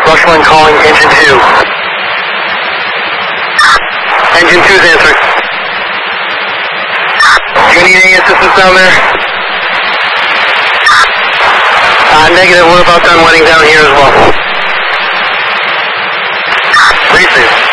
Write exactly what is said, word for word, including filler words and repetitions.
Rush one calling engine two. Engine two's answering. Do you need any assistance down there? Uh, negative, we're about done wetting down here as well. Pretty safe.